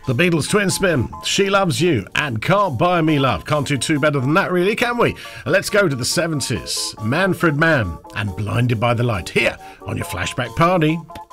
The Beatles twin spin, She Loves You and Can't Buy Me Love. Can't do two better than that, really, can we? Let's go to the 70s. Manfred Mann and Blinded by the Light here on your Flashback Party.